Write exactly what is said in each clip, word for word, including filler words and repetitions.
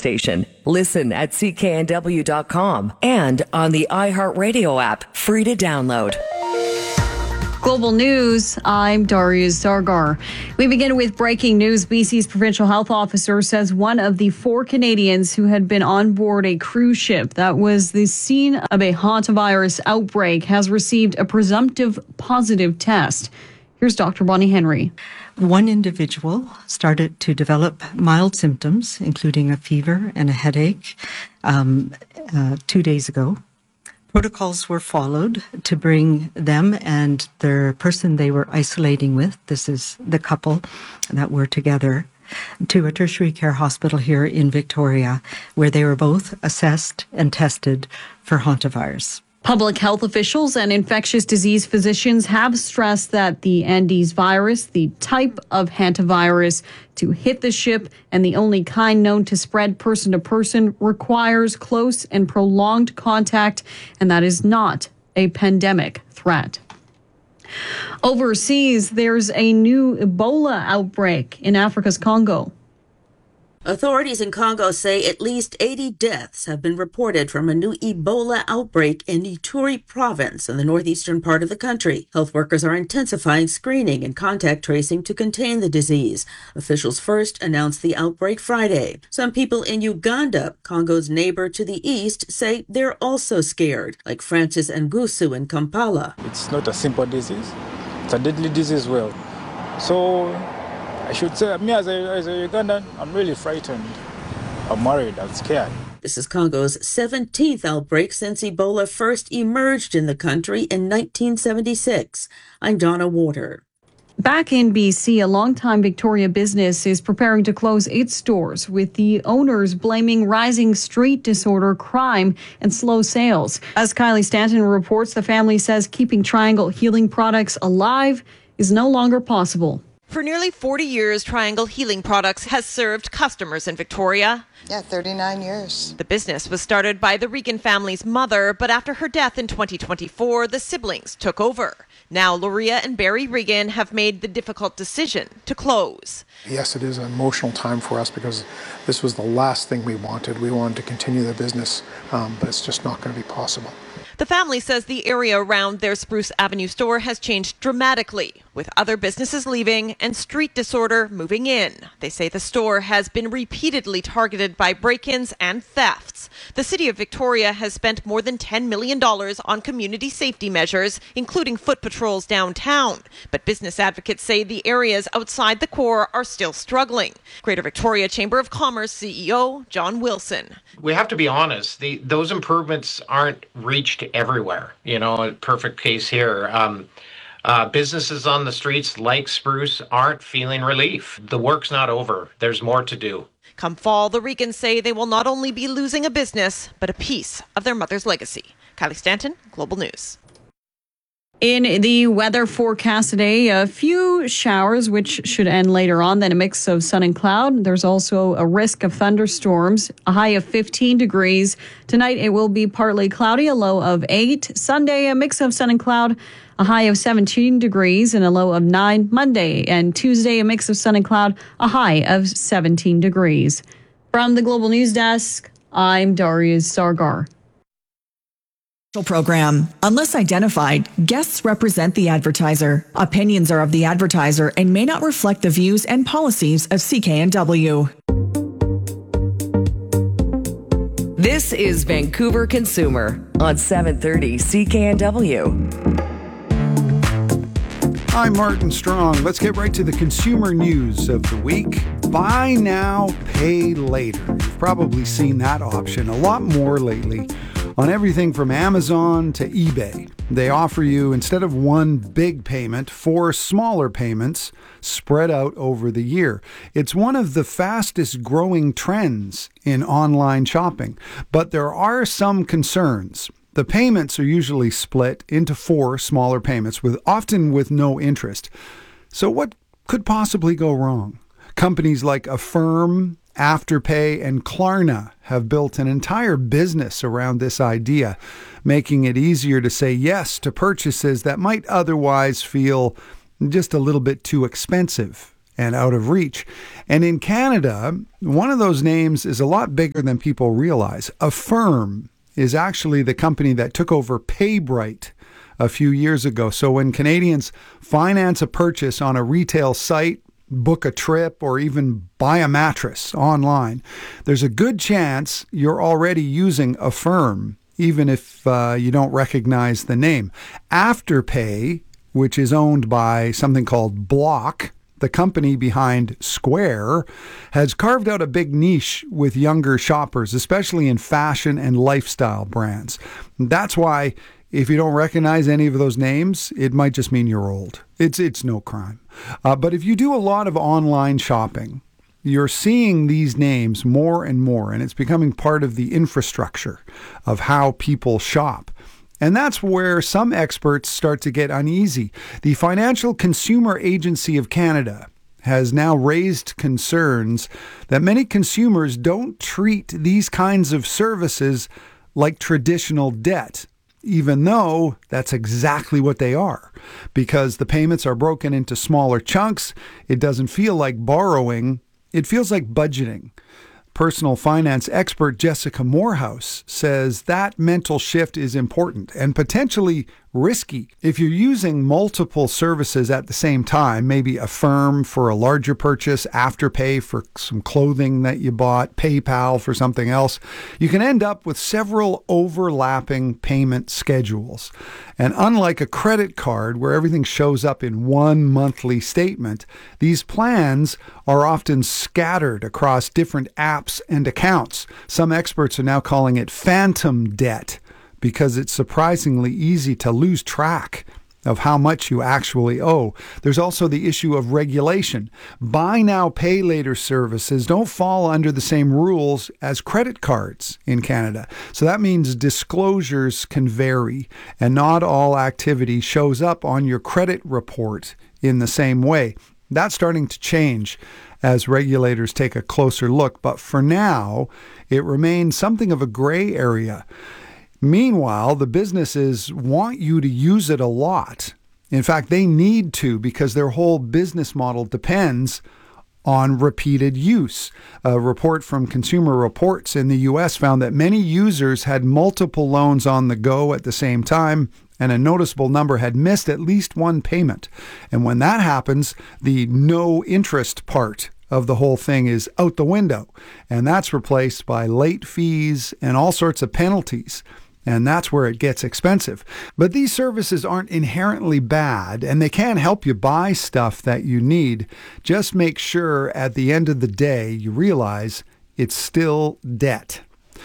station. Listen at C K N W dot com and on the iHeartRadio app, free to download. Global News, I'm Darius Zargar. We begin with breaking news. B C's provincial health officer says one of the four Canadians who had been on board a cruise ship that was the scene of a hantavirus outbreak has received a presumptive positive test. Here's Doctor Bonnie Henry. One individual started to develop mild symptoms, including a fever and a headache, um, uh, two days ago. Protocols were followed to bring them and the person they were isolating with, this is the couple that were together, to a tertiary care hospital here in Victoria, where they were both assessed and tested for hantavirus. Public health officials and infectious disease physicians have stressed that the Andes virus, the type of hantavirus to hit the ship and the only kind known to spread person to person, requires close and prolonged contact, and that is not a pandemic threat. Overseas, there's a new Ebola outbreak in Africa's Congo. Authorities in Congo say at least eighty deaths have been reported from a new Ebola outbreak in Ituri province in the northeastern part of the country. Health workers are intensifying screening and contact tracing to contain the disease. Officials first announced the outbreak Friday. Some people in Uganda, Congo's neighbor to the east, say they're also scared, like Francis Ngusu in Kampala. It's not a simple disease. It's a deadly disease as well. So I should say, me as a, as a Ugandan, I'm really frightened. I'm worried, I'm scared. This is Congo's seventeenth outbreak since Ebola first emerged in the country in nineteen seventy-six. I'm Donna Water. Back in B C, a longtime Victoria business is preparing to close its stores, with the owners blaming rising street disorder, crime, and slow sales. As Kylie Stanton reports, the family says keeping Triangle Healing Products alive is no longer possible. For nearly forty years, Triangle Healing Products has served customers in Victoria. Yeah, thirty-nine years. The business was started by the Regan family's mother, but after her death in twenty twenty-four, the siblings took over. Now, Loria and Barry Regan have made the difficult decision to close. Yes, it is an emotional time for us because this was the last thing we wanted. We wanted to continue the business, um, but it's just not going to be possible. The family says the area around their Spruce Avenue store has changed dramatically, with other businesses leaving and street disorder moving in. They say the store has been repeatedly targeted by break-ins and thefts. The city of Victoria has spent more than ten million dollars on community safety measures, including foot patrols downtown. But business advocates say the areas outside the core are still struggling. Greater Victoria Chamber of Commerce C E O John Wilson. We have to be honest, the, those improvements aren't reached everywhere. You know, a perfect case here. Um, uh, businesses on the streets like Spruce aren't feeling relief. The work's not over. There's more to do. Come fall, the Regans say they will not only be losing a business, but a piece of their mother's legacy. Kylie Stanton, Global News. In the weather forecast today, a few showers, which should end later on, then a mix of sun and cloud. There's also a risk of thunderstorms, a high of fifteen degrees. Tonight, it will be partly cloudy, a low of eight. Sunday, a mix of sun and cloud, a high of seventeen degrees and a low of nine. Monday and Tuesday, a mix of sun and cloud, a high of seventeen degrees. From the Global News Desk, I'm Darius Sargar. Program. Unless identified, guests represent the advertiser. Opinions are of the advertiser and may not reflect the views and policies of C K N W. This is Vancouver Consumer on seven thirty C K N W. I'm Martin Strong. Let's get right to the consumer news of the week. Buy now, pay later. You've probably seen that option a lot more lately on everything from Amazon to eBay. They offer you, instead of one big payment, four smaller payments spread out over the year. It's one of the fastest growing trends in online shopping, but there are some concerns. The payments are usually split into four smaller payments, with often with no interest. So what could possibly go wrong? Companies like Affirm, Afterpay, and Klarna have built an entire business around this idea, making it easier to say yes to purchases that might otherwise feel just a little bit too expensive. and out of reach. And in Canada, one of those names is a lot bigger than people realize. Affirm is actually the company that took over PayBright a few years ago. So when Canadians finance a purchase on a retail site, book a trip, or even buy a mattress online, there's a good chance you're already using Affirm, even if uh, you don't recognize the name. Afterpay, which is owned by something called Block, the company behind Square, has carved out a big niche with younger shoppers, especially in fashion and lifestyle brands. That's why if you don't recognize any of those names, it might just mean you're old. It's it's no crime. Uh, but if you do a lot of online shopping, you're seeing these names more and more, and it's becoming part of the infrastructure of how people shop. And that's where some experts start to get uneasy. The Financial Consumer Agency of Canada has now raised concerns that many consumers don't treat these kinds of services like traditional debt, even though that's exactly what they are. Because the payments are broken into smaller chunks, it doesn't feel like borrowing, it feels like budgeting. Personal finance expert Jessica Morehouse says that mental shift is important and potentially risky. If you're using multiple services at the same time, maybe Affirm for a larger purchase, Afterpay for some clothing that you bought, PayPal for something else, you can end up with several overlapping payment schedules. And unlike a credit card where everything shows up in one monthly statement, these plans are often scattered across different apps and accounts. Some experts are now calling it phantom debt, because it's surprisingly easy to lose track of how much you actually owe. There's also the issue of regulation. Buy now, pay later services don't fall under the same rules as credit cards in Canada. So that means disclosures can vary, and not all activity shows up on your credit report in the same way. That's starting to change as regulators take a closer look, but for now, it remains something of a gray area. Meanwhile, the businesses want you to use it a lot. In fact, they need to, because their whole business model depends on repeated use. A report from Consumer Reports in the U S found that many users had multiple loans on the go at the same time, and a noticeable number had missed at least one payment. And when that happens, the no interest part of the whole thing is out the window, and that's replaced by late fees and all sorts of penalties. And that's where it gets expensive. But these services aren't inherently bad, and they can help you buy stuff that you need. Just make sure at the end of the day you realize it's still debt.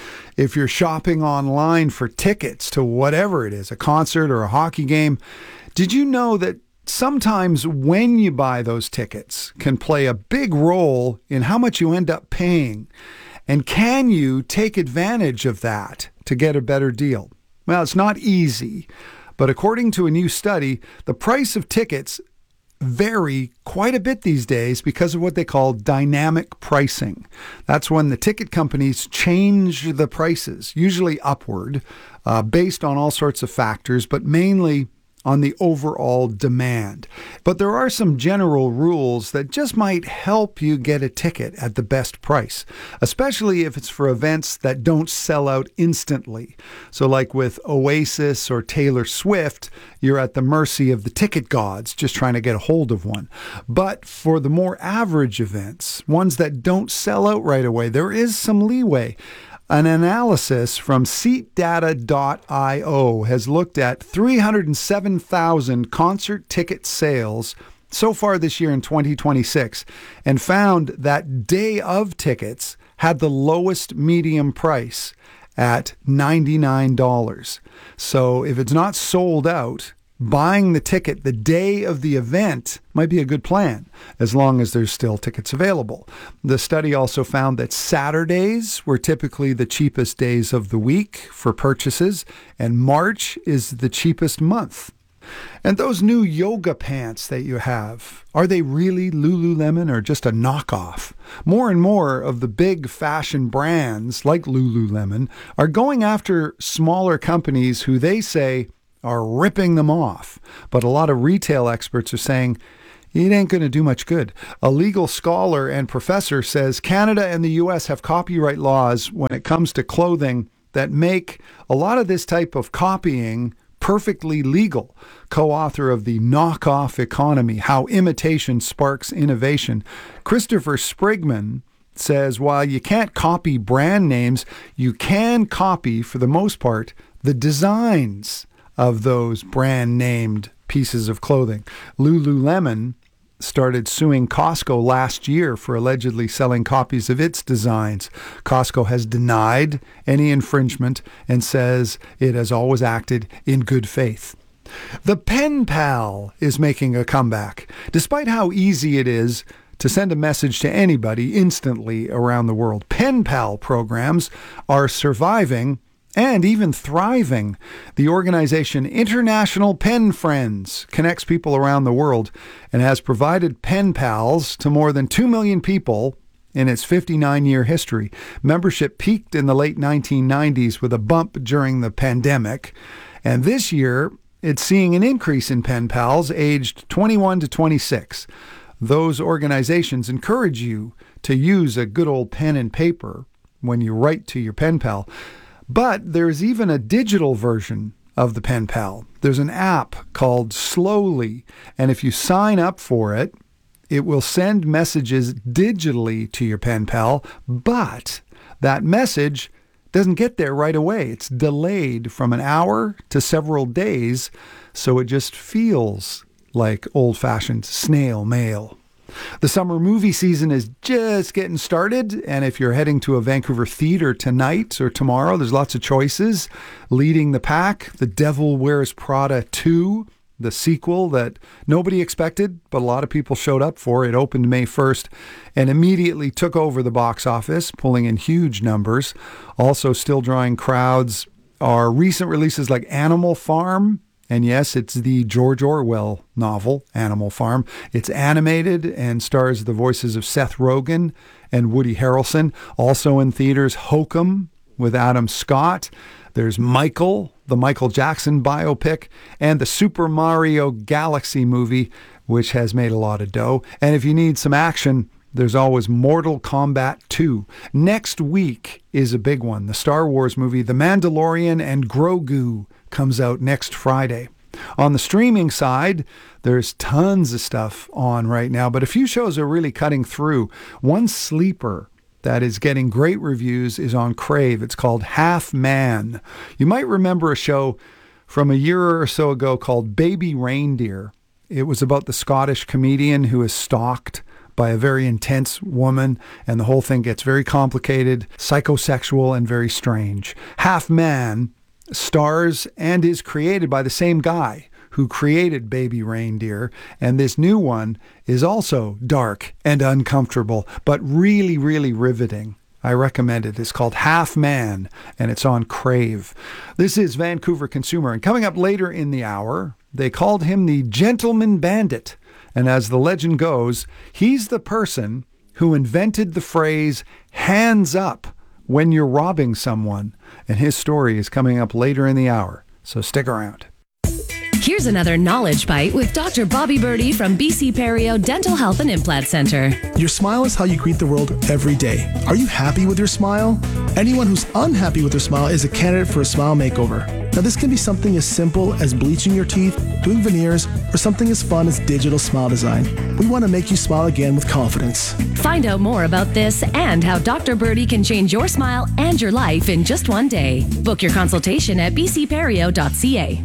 If you're shopping online for tickets to whatever it is, a concert or a hockey game, did you know that sometimes when you buy those tickets can play a big role in how much you end up paying? And can you take advantage of that to get a better deal? Well, it's not easy, but according to a new study, the price of tickets vary quite a bit these days because of what they call dynamic pricing. That's when the ticket companies change the prices, usually upward, uh, based on all sorts of factors, but mainly on the overall demand. But there are some general rules that just might help you get a ticket at the best price, especially if it's for events that don't sell out instantly. So like with Oasis or Taylor Swift, you're at the mercy of the ticket gods just trying to get a hold of one. But for the more average events, ones that don't sell out right away, there is some leeway. An analysis from seat data dot io has looked at three hundred seven thousand concert ticket sales so far this year in twenty twenty-six and found that day of tickets had the lowest medium price at ninety-nine dollars. So if it's not sold out, buying the ticket the day of the event might be a good plan, as long as there's still tickets available. The study also found that Saturdays were typically the cheapest days of the week for purchases, and March is the cheapest month. And those new yoga pants that you have, are they really Lululemon or just a knockoff? More and more of the big fashion brands like Lululemon are going after smaller companies who they say are ripping them off. But a lot of retail experts are saying it ain't going to do much good. A legal scholar and professor says Canada and the U S have copyright laws when it comes to clothing that make a lot of this type of copying perfectly legal. Co-author of The Knockoff Economy, How Imitation Sparks Innovation, Christopher Sprigman says while you can't copy brand names, you can copy, for the most part, the designs of those brand-named pieces of clothing. Lululemon started suing Costco last year for allegedly selling copies of its designs. Costco has denied any infringement and says it has always acted in good faith. The Pen Pal is making a comeback. Despite how easy it is to send a message to anybody instantly around the world, Pen Pal programs are surviving and even thriving. The organization International Pen Friends connects people around the world and has provided pen pals to more than two million people in its fifty-nine-year history. Membership peaked in the late nineteen nineties with a bump during the pandemic, and this year it's seeing an increase in pen pals aged twenty-one to twenty-six. Those organizations encourage you to use a good old pen and paper when you write to your pen pal. But there's even a digital version of the Pen Pal. There's an app called Slowly, and if you sign up for it, it will send messages digitally to your pen pal, but that message doesn't get there right away. It's delayed from an hour to several days, so it just feels like old-fashioned snail mail. The summer movie season is just getting started, and if you're heading to a Vancouver theater tonight or tomorrow, there's lots of choices. Leading the pack, The Devil Wears Prada two, the sequel that nobody expected, but a lot of people showed up for. It opened May first and immediately took over the box office, pulling in huge numbers. Also still drawing crowds are recent releases like Animal Farm. And yes, it's the George Orwell novel, Animal Farm. It's animated and stars the voices of Seth Rogen and Woody Harrelson. Also in theaters, Hokum with Adam Scott. There's Michael, the Michael Jackson biopic, and the Super Mario Galaxy movie, which has made a lot of dough. And if you need some action, there's always Mortal Kombat two. Next week is a big one. The Star Wars movie, The Mandalorian and Grogu, comes out next Friday. On the streaming side, there's tons of stuff on right now, but a few shows are really cutting through. One sleeper that is getting great reviews is on Crave. It's called Half Man. You might remember a show from a year or so ago called Baby Reindeer. It was about the Scottish comedian who is stalked by a very intense woman, and the whole thing gets very complicated, psychosexual, and very strange. Half Man stars and is created by the same guy who created Baby Reindeer, and this new one is also dark and uncomfortable, but really, really riveting. I recommend it. It's called Half Man, and it's on Crave. This is Vancouver Consumer, and coming up later in the hour, they called him the Gentleman Bandit, and as the legend goes, he's the person who invented the phrase, hands up, when you're robbing someone. And his story is coming up later in the hour, so stick around. Here's another Knowledge Bite with Doctor Bobby Birdie from B C Perio Dental Health and Implant Center. Your smile is how you greet the world every day. Are you happy with your smile? Anyone who's unhappy with their smile is a candidate for a smile makeover. Now, this can be something as simple as bleaching your teeth, doing veneers, or something as fun as digital smile design. We want to make you smile again with confidence. Find out more about this and how Doctor Birdie can change your smile and your life in just one day. Book your consultation at b c perio dot c a.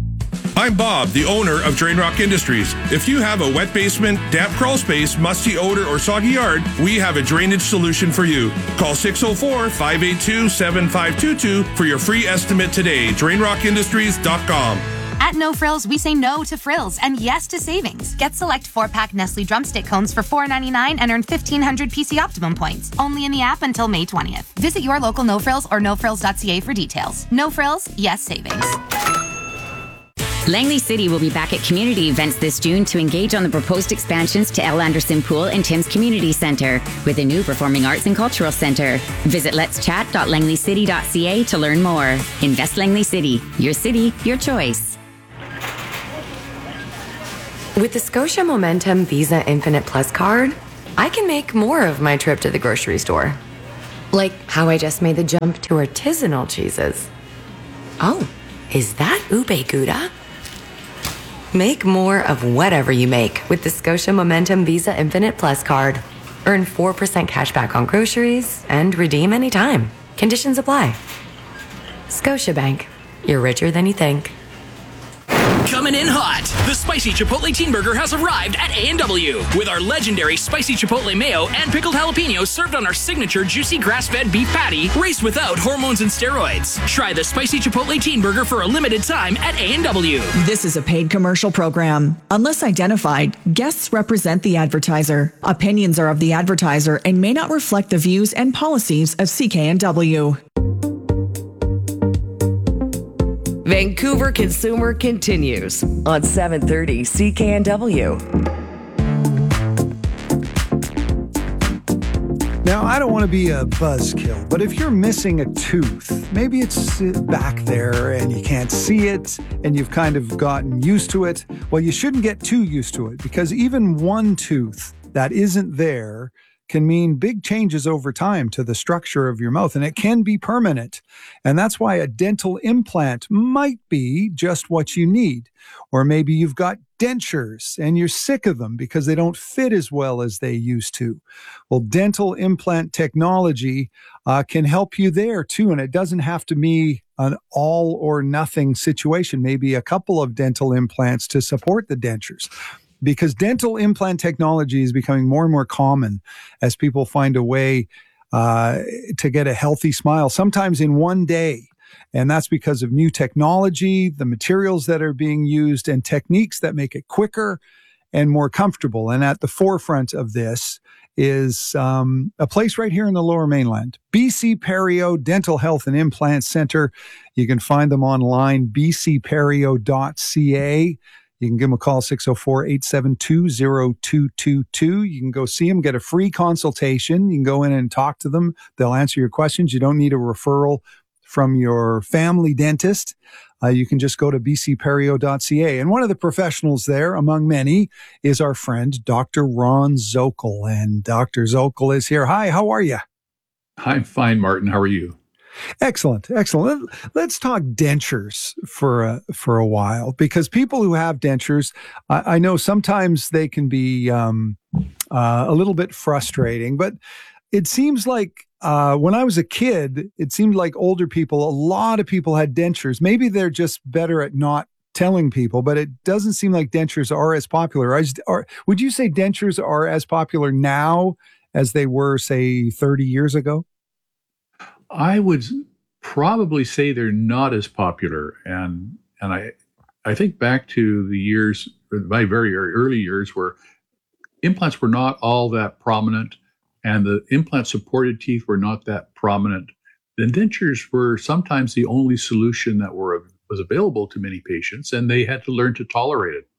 I'm Bob, the owner of Drain Rock Industries. If you have a wet basement, damp crawl space, musty odor, or soggy yard, we have a drainage solution for you. Call six oh four, five eight two, seven five two two for your free estimate today. drain rock industries dot com. At No Frills, we say no to frills and yes to savings. Get select four-pack Nestle Drumstick cones for four ninety-nine and earn fifteen hundred P C Optimum points. Only in the app until May twentieth. Visit your local No Frills or no frills dot c a for details. No Frills, yes savings. Langley City will be back at community events this June to engage on the proposed expansions to L. Anderson Pool and Tim's Community Centre with a new Performing Arts and Cultural Centre. Visit lets chat dot langley city dot c a to learn more. Invest Langley City. Your city, your choice. With the Scotia Momentum Visa Infinite Plus card, I can make more of my trip to the grocery store. Like how I just made the jump to artisanal cheeses. Oh, is that ube gouda? Make more of whatever you make with the Scotia Momentum Visa Infinite Plus card. Earn four percent cash back on groceries and redeem anytime. Conditions apply. Scotiabank. You're richer than you think. Coming in hot, the Spicy Chipotle Teen Burger has arrived at A and W with our legendary Spicy Chipotle Mayo and pickled jalapenos served on our signature juicy grass-fed beef patty raised without hormones and steroids. Try the Spicy Chipotle Teen Burger for a limited time at A and W. This is a paid commercial program. Unless identified, guests represent the advertiser. Opinions are of the advertiser and may not reflect the views and policies of C K N W. Vancouver Consumer continues on seven thirty C K N W. Now, I don't want to be a buzzkill, but if you're missing a tooth, maybe it's back there and you can't see it and you've kind of gotten used to it. Well, you shouldn't get too used to it, because even one tooth that isn't there can mean big changes over time to the structure of your mouth, and it can be permanent. And that's why a dental implant might be just what you need. Or maybe you've got dentures and you're sick of them because they don't fit as well as they used to. Well, dental implant technology uh, can help you there too, and it doesn't have to be an all or nothing situation, maybe a couple of dental implants to support the dentures. Because dental implant technology is becoming more and more common as people find a way uh, to get a healthy smile, sometimes in one day. And that's because of new technology, the materials that are being used, and techniques that make it quicker and more comfortable. And at the forefront of this is um, a place right here in the Lower Mainland, B C Perio Dental Health and Implant Center. You can find them online, b c perio dot c a. You can give them a call, six oh four, eight seven two, oh two two two. You can go see them, get a free consultation. You can go in and talk to them. They'll answer your questions. You don't need a referral from your family dentist. Uh, you can just go to b c perio dot c a. And one of the professionals there, among many, is our friend, Doctor Ron Zokol. And Doctor Zokol is here. Hi, how are you? I'm fine, Martin. How are you? Excellent, excellent. Let's talk dentures for a, for a while, because people who have dentures, I, I know sometimes they can be um, uh, a little bit frustrating, but it seems like uh, when I was a kid, it seemed like older people, a lot of people had dentures. Maybe they're just better at not telling people, but it doesn't seem like dentures are as popular. I just, are, would you say dentures are as popular now as they were, say, thirty years ago? I would probably say they're not as popular. And and I I think back to the years, my very, very early years, where implants were not all that prominent and the implant-supported teeth were not that prominent. The dentures were sometimes the only solution that were was available to many patients, and they had to learn to tolerate it.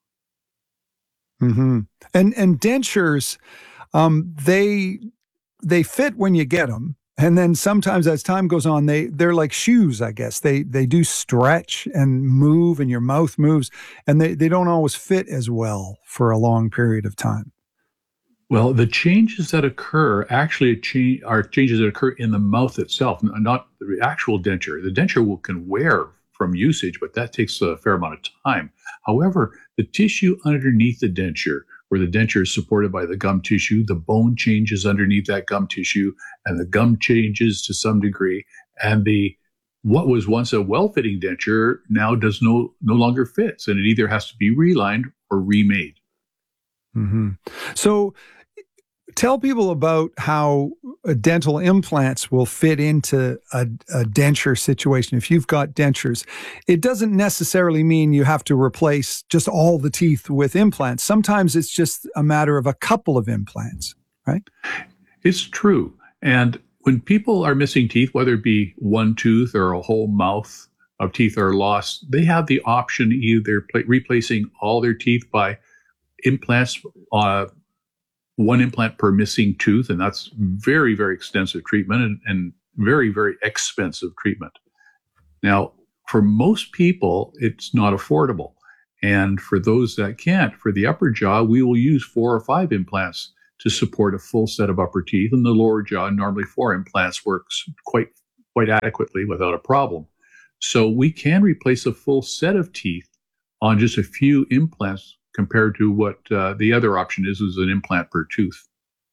Mm-hmm. And and dentures, um, they they fit when you get them. And then sometimes as time goes on, they, they're like shoes, I guess. They they do stretch and move, and your mouth moves, and they, they don't always fit as well for a long period of time. Well, the changes that occur actually cha- are changes that occur in the mouth itself, not the actual denture. The denture will, can wear from usage, but that takes a fair amount of time. However, the tissue underneath the denture, where the denture is supported by the gum tissue, the bone changes underneath that gum tissue, and the gum changes to some degree. And the what was once a well-fitting denture now does no no longer fits, and it either has to be relined or remade. Mm-hmm. So tell people about how dental implants will fit into a, a denture situation. If you've got dentures, it doesn't necessarily mean you have to replace just all the teeth with implants. Sometimes it's just a matter of a couple of implants, right? It's true. And when people are missing teeth, whether it be one tooth or a whole mouth of teeth are lost, they have the option either pl- replacing all their teeth by implants, uh, one implant per missing tooth, and that's very, very extensive treatment and, and very, very expensive treatment. Now, for most people, it's not affordable. And for those that can't, for the upper jaw, we will use four or five implants to support a full set of upper teeth. And the lower jaw, normally four implants works quite quite adequately without a problem. So we can replace a full set of teeth on just a few implants compared to what uh, the other option is, is an implant per tooth.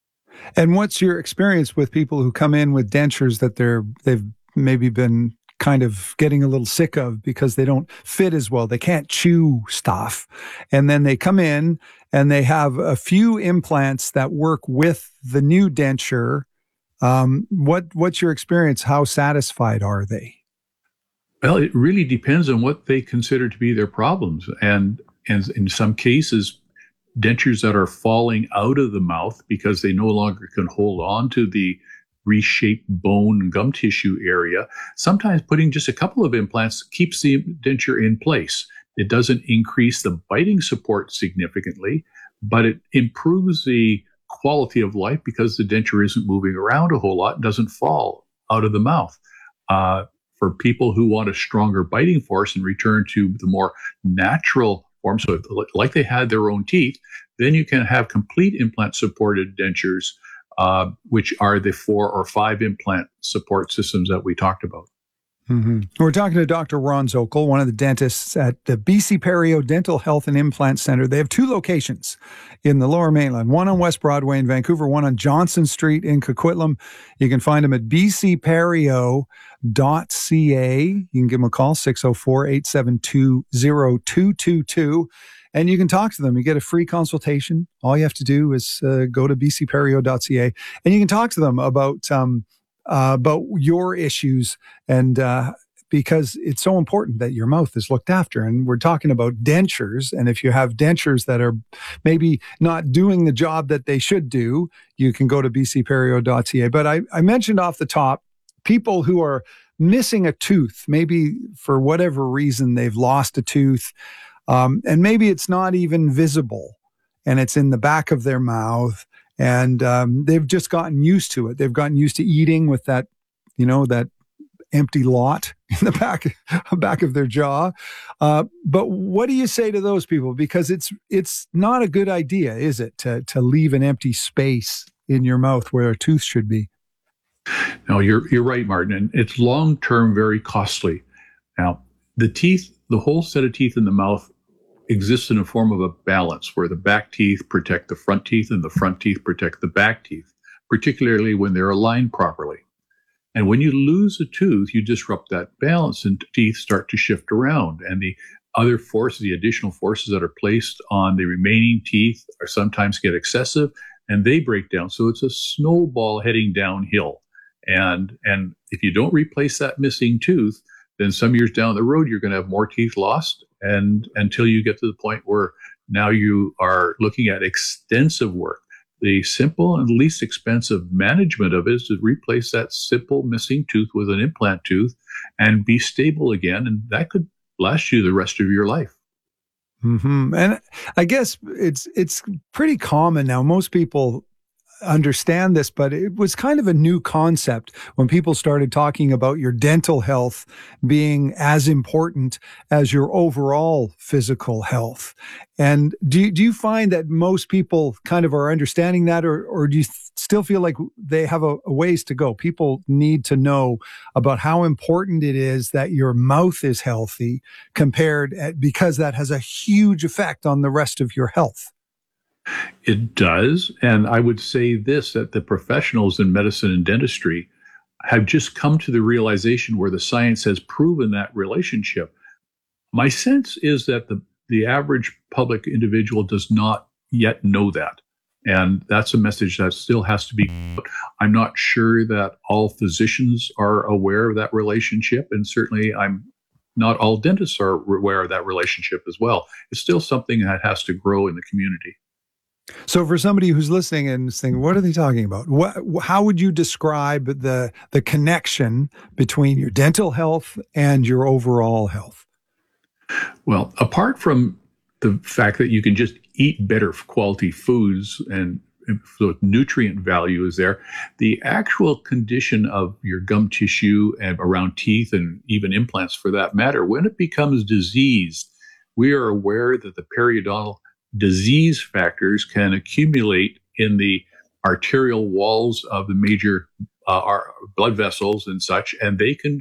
And what's your experience with people who come in with dentures that they're they've maybe been kind of getting a little sick of because they don't fit as well? They can't chew stuff. And then they come in and they have a few implants that work with the new denture. Um, what what's your experience? How satisfied are they? Well, it really depends on what they consider to be their problems. And, and in some cases, dentures that are falling out of the mouth because they no longer can hold on to the reshaped bone and gum tissue area. Sometimes putting just a couple of implants keeps the denture in place. It doesn't increase the biting support significantly, but it improves the quality of life because the denture isn't moving around a whole lot and doesn't fall out of the mouth. Uh, for people who want a stronger biting force and return to the more natural form, so like they had their own teeth, then you can have complete implant-supported dentures, uh, which are the four or five implant support systems that we talked about. Mm-hmm. We're talking to Doctor Ron Zokol, one of the dentists at the B C Perio Dental Health and Implant Center. They have two locations in the Lower Mainland, one on West Broadway in Vancouver, one on Johnson Street in Coquitlam. You can find them at b c perio dot c a. You can give them a call, six oh four, eight seven two, oh two two two. And you can talk to them. You get a free consultation. All you have to do is uh, go to b c perio dot c a, and you can talk to them about um, uh, about your issues, and uh, because it's so important that your mouth is looked after. And we're talking about dentures, and if you have dentures that are maybe not doing the job that they should do, you can go to b c perio dot c a. But I, I mentioned off the top, people who are missing a tooth, maybe for whatever reason they've lost a tooth. Um, and maybe it's not even visible and it's in the back of their mouth, and um, they've just gotten used to it. They've gotten used to eating with that, you know, that empty lot in the back, back of their jaw. Uh, but what do you say to those people? Because it's, it's not a good idea, is it, to, to leave an empty space in your mouth where a tooth should be? No, you're, you're right, Martin. And it's long-term very costly. Now, the teeth, the whole set of teeth in the mouth exists in a form of a balance where the back teeth protect the front teeth and the front teeth protect the back teeth, particularly when they're aligned properly. And when you lose a tooth, you disrupt that balance and teeth start to shift around. And the other forces, the additional forces that are placed on the remaining teeth are sometimes get excessive and they break down. So it's a snowball heading downhill. And, and if you don't replace that missing tooth, then some years down the road, you're going to have more teeth lost, and until you get to the point where now you are looking at extensive work. The simple and least expensive management of it is to replace that simple missing tooth with an implant tooth and be stable again, and that could last you the rest of your life. Mm-hmm. And I guess it's it's pretty common now. Most people understand this, but it was kind of a new concept when people started talking about your dental health being as important as your overall physical health. And do you, do you find that most people kind of are understanding that, or, or do you still feel like they have a, a ways to go? People need to know about how important it is that your mouth is healthy compared at, because that has a huge effect on the rest of your health. It does. And I would say this, that the professionals in medicine and dentistry have just come to the realization where the science has proven that relationship. My sense is that the, the average public individual does not yet know that. And that's a message that still has to be. I'm not sure that all physicians are aware of that relationship. And certainly I'm not all dentists are aware of that relationship as well. It's still something that has to grow in the community. So for somebody who's listening and thinking, what are they talking about? What, how would you describe the the connection between your dental health and your overall health? Well, apart from the fact that you can just eat better quality foods and so nutrient value is there, the actual condition of your gum tissue and around teeth and even implants for that matter, when it becomes diseased, we are aware that the periodontal disease factors can accumulate in the arterial walls of the major uh, our blood vessels and such, and they can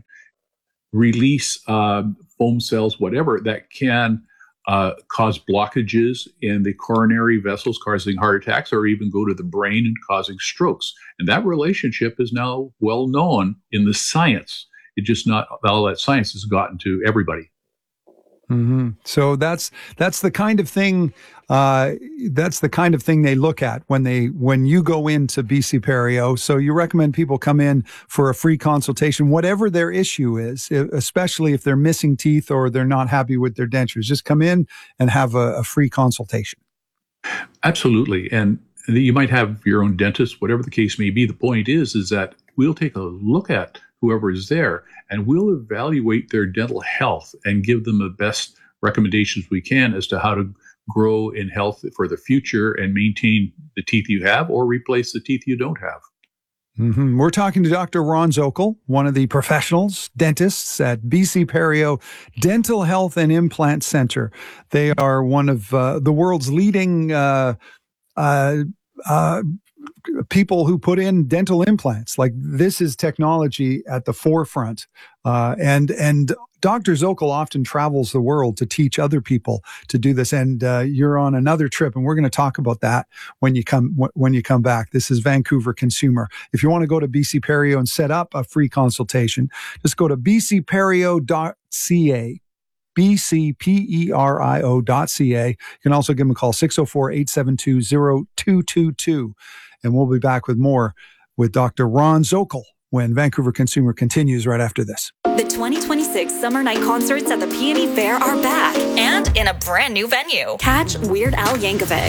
release uh, foam cells, whatever, that can uh, cause blockages in the coronary vessels, causing heart attacks, or even go to the brain and causing strokes. And that relationship is now well known in the science. It just not all that science has gotten to everybody. Mm-hmm. So that's that's the kind of thing uh, that's the kind of thing they look at when they when you go into B C Perio. So you recommend people come in for a free consultation, whatever their issue is, especially if they're missing teeth or they're not happy with their dentures. Just come in and have a, a free consultation. Absolutely, and you might have your own dentist, whatever the case may be. The point is, is that we'll take a look at whoever is there, and we'll evaluate their dental health and give them the best recommendations we can as to how to grow in health for the future and maintain the teeth you have or replace the teeth you don't have. Mm-hmm. We're talking to Doctor Ron Zokol, one of the professionals, dentists at B C Perio Dental Health and Implant Center. They are one of uh, the world's leading uh, uh, uh people who put in dental implants. Like, this is technology at the forefront. Uh, and, and Doctor Zokol often travels the world to teach other people to do this. And, uh, you're on another trip, and we're going to talk about that when you come, when you come back. This is Vancouver Consumer. If you want to go to B C Perio and set up a free consultation, just go to b c perio dot c a. B C P E R I O dot C A. You can also give them a call, six oh four, eight seven two, oh two two two. And we'll be back with more with Doctor Ron Zokol when Vancouver Consumer continues right after this. The twenty twenty-six Summer Night Concerts at the P and E Fair are back and in a brand new venue. Catch Weird Al Yankovic,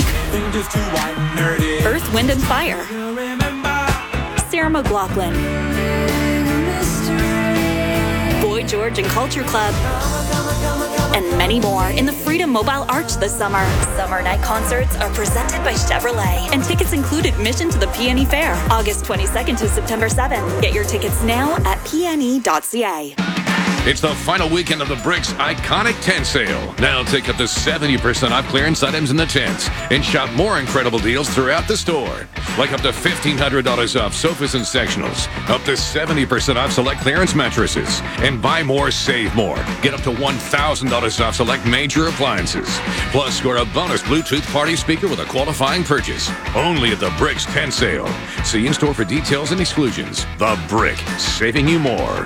Earth, Wind and Fire, Sarah McLachlan, Boy George and Culture Club, and many more in the Freedom Mobile Arch this summer. Summer Night Concerts are presented by Chevrolet, and tickets include admission to the P and E Fair, August twenty-second to September seventh. Get your tickets now at p n e dot c a. It's the final weekend of the Bricks Iconic Tent Sale. Now take up to seventy percent off clearance items in the tents and shop more incredible deals throughout the store. Like up to fifteen hundred dollars off sofas and sectionals, up to seventy percent off select clearance mattresses, and buy more, save more. Get up to one thousand dollars off select major appliances. Plus, score a bonus Bluetooth party speaker with a qualifying purchase. Only at the Bricks Tent Sale. See in-store for details and exclusions. The Brick, saving you more.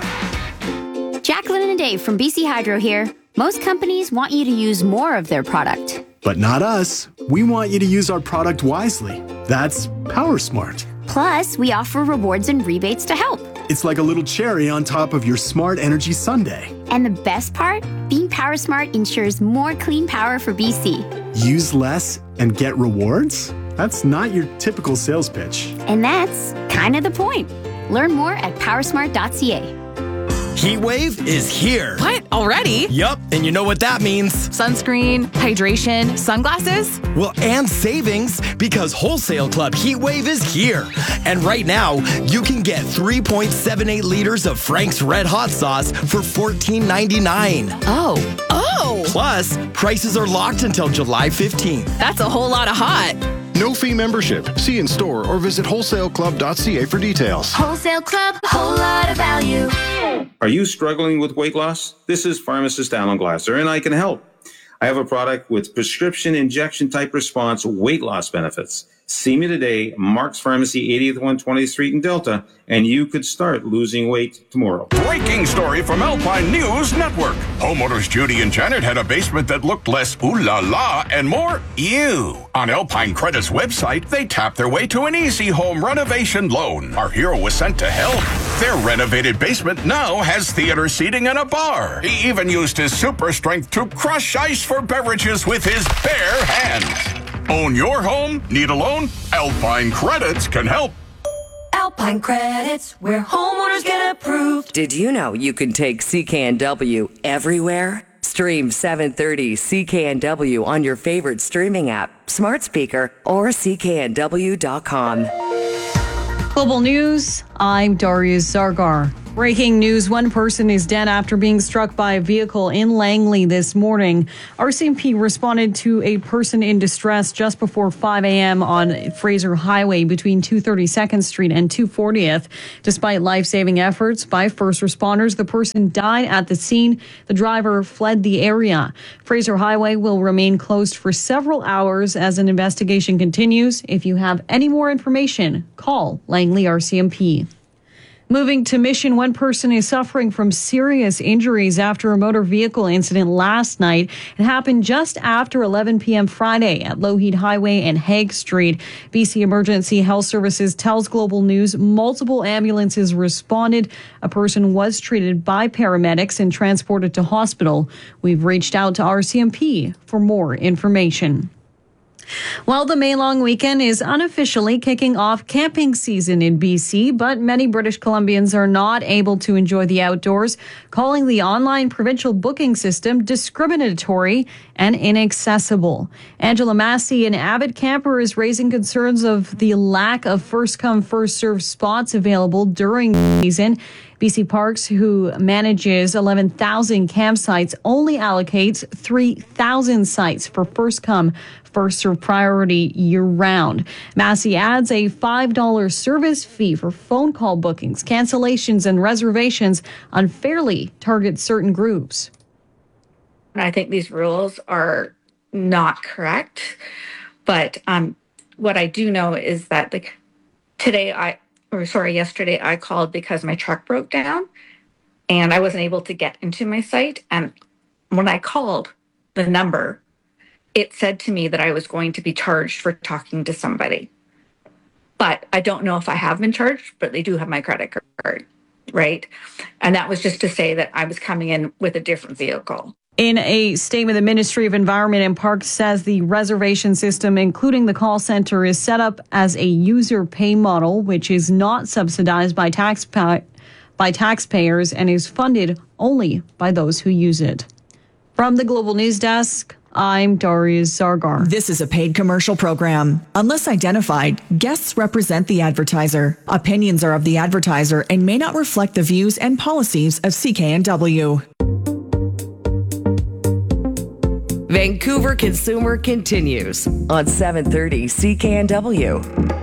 Jacqueline and Dave from B C Hydro here. Most companies want you to use more of their product. But not us. We want you to use our product wisely. That's PowerSmart. Plus, we offer rewards and rebates to help. It's like a little cherry on top of your smart energy sundae. And the best part? Being PowerSmart ensures more clean power for B C. Use less and get rewards? That's not your typical sales pitch. And that's kind of the point. Learn more at powersmart dot c a. Heat wave is here. What? Already? Yup, and you know what that means. Sunscreen, hydration, sunglasses? Well, and savings, because Wholesale Club Heat Wave is here. And right now, you can get three point seven eight liters of Frank's Red Hot Sauce for fourteen ninety-nine. Oh. Oh! Plus, prices are locked until July fifteenth. That's a whole lot of hot. No fee membership. See in store or visit wholesale club dot c a for details. Wholesale Club, whole lot of value. Are you struggling with weight loss? This is pharmacist Alan Glasser, and I can help. I have a product with prescription injection type response weight loss benefits. See me today, Mark's Pharmacy, eightieth one twentieth Street in Delta, and you could start losing weight tomorrow. Breaking story from Alpine News Network. Homeowners Judy and Janet had a basement that looked less ooh la la and more ew. On Alpine Credit's website, they tapped their way to an easy home renovation loan. Our hero was sent to help. Their renovated basement now has theater seating and a bar. He even used his super strength to crush ice for beverages with his bare hands. Own your home? Need a loan? Alpine Credits can help. Alpine Credits, where homeowners get approved. Did you know you can take C K N W everywhere? Stream seven thirty C K N W on your favorite streaming app, smart speaker, or c k n w dot com. Global News, I'm Darius Zargar. Breaking news, one person is dead after being struck by a vehicle in Langley this morning. R C M P responded to a person in distress just before five a.m. on Fraser Highway between two thirty-second Street and two fortieth. Despite life-saving efforts by first responders, the person died at the scene. The driver fled the area. Fraser Highway will remain closed for several hours as an investigation continues. If you have any more information, call Langley R C M P. Moving to Mission, one person is suffering from serious injuries after a motor vehicle incident last night. It happened just after eleven p.m. Friday at Lougheed Highway and Hague Street. B C Emergency Health Services tells Global News multiple ambulances responded. A person was treated by paramedics and transported to hospital. We've reached out to R C M P for more information. Well, the May long weekend is unofficially kicking off camping season in B C, but many British Columbians are not able to enjoy the outdoors, calling the online provincial booking system discriminatory and inaccessible. Angela Massey, an avid camper, is raising concerns of the lack of first-come, first-served spots available during the season. B C Parks, who manages eleven thousand campsites, only allocates three thousand sites for first-come, first-served priority year-round. Massey adds a five dollars service fee for phone call bookings, cancellations, and reservations unfairly target certain groups. I think these rules are not correct, but um, what I do know is that like today I, or sorry, yesterday I called because my truck broke down and I wasn't able to get into my site. And when I called the number, it said to me that I was going to be charged for talking to somebody. But I don't know if I have been charged, but they do have my credit card, right? And that was just to say that I was coming in with a different vehicle. In a statement, the Ministry of Environment and Parks says the reservation system, including the call center, is set up as a user pay model, which is not subsidized by tax pa- by taxpayers and is funded only by those who use it. From the Global News Desk, I'm Darius Zargar. This is a paid commercial program. Unless identified, guests represent the advertiser. Opinions are of the advertiser and may not reflect the views and policies of C K N W. Vancouver Consumer continues on seven thirty C K N W.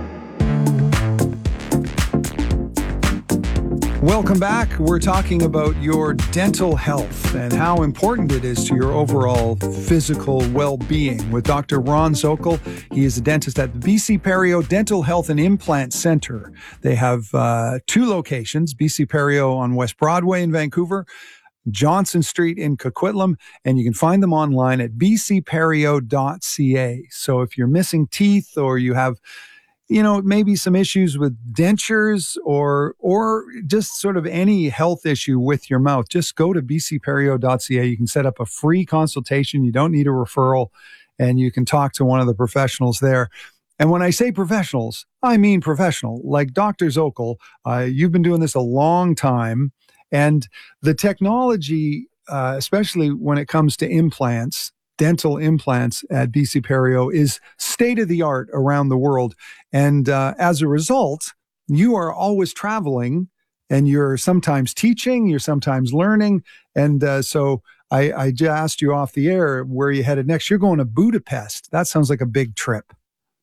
Welcome back. We're talking about your dental health and how important it is to your overall physical well-being with Doctor Ron Zokol. He is a dentist at the B C Perio Dental Health and Implant Center. They have uh, two locations, B C Perio on West Broadway in Vancouver, Johnson Street in Coquitlam, and you can find them online at b c perio dot c a. So if you're missing teeth or you have, you know, maybe some issues with dentures or or just sort of any health issue with your mouth, just go to b c perio dot c a. You can set up a free consultation. You don't need a referral, and you can talk to one of the professionals there. And when I say professionals, I mean professional, like Doctor Zokol. Uh, you've been doing this a long time. And the technology, uh, especially when it comes to implants, dental implants at B C Perio, is state-of-the-art around the world. And uh, as a result, you are always traveling, and you're sometimes teaching, you're sometimes learning. And uh, so I, I just asked you off the air where you headed next. You're going to Budapest. That sounds like a big trip.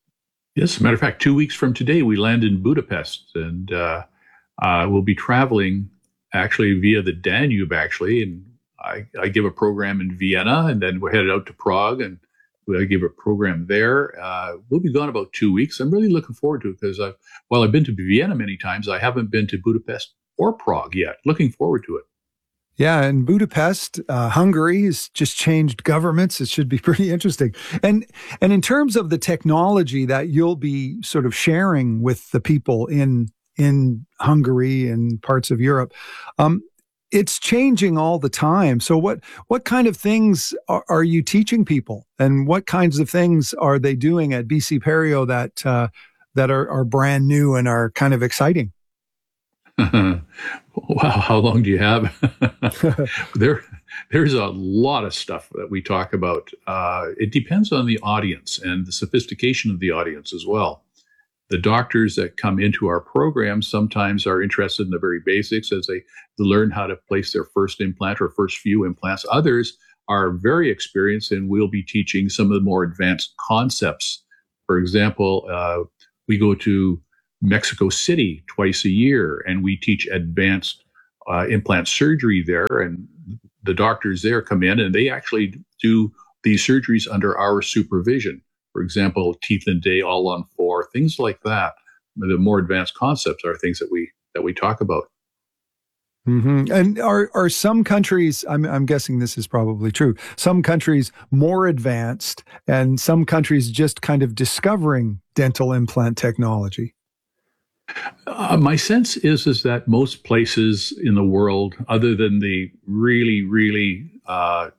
Yes, as a matter of fact, two weeks from today, we land in Budapest, and uh, uh, we'll be traveling actually via the Danube, actually. And I, I give a program in Vienna, and then we're headed out to Prague, and I give a program there. Uh, we'll be gone about two weeks. I'm really looking forward to it because I've, while I've been to Vienna many times, I haven't been to Budapest or Prague yet. Looking forward to it. Yeah, and Budapest, uh, Hungary has just changed governments. It should be pretty interesting. And and in terms of the technology that you'll be sort of sharing with the people in in Hungary and parts of Europe, um, it's changing all the time. So what what kind of things are, are you teaching people, and what kinds of things are they doing at B C Perio that uh, that are, are brand new and are kind of exciting? Wow, how long do you have? there, there's a lot of stuff that we talk about. Uh, it depends on the audience and the sophistication of the audience as well. the doctors that come into our program sometimes are interested in the very basics as they learn how to place their first implant or first few implants. Others are very experienced, and we'll be teaching some of the more advanced concepts. For example, uh, we go to Mexico City twice a year, and we teach advanced uh, implant surgery there. And the doctors there come in, and they actually do these surgeries under our supervision. For example, teeth and day all on four, things like that. The more advanced concepts are things that we that we talk about. Mm-hmm. And are are some countries, I'm, I'm guessing this is probably true, some countries more advanced and some countries just kind of discovering dental implant technology? Uh, my sense is is that most places in the world, other than the really, really uh,